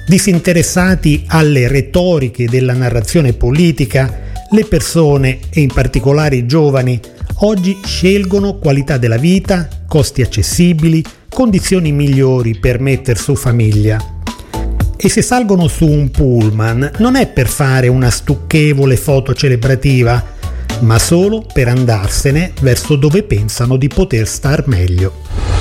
Disinteressati alle retoriche della narrazione politica, le persone, e in particolare i giovani, oggi scelgono qualità della vita, costi accessibili, condizioni migliori per metter su famiglia. E se salgono su un pullman non è per fare una stucchevole foto celebrativa, ma solo per andarsene verso dove pensano di poter star meglio.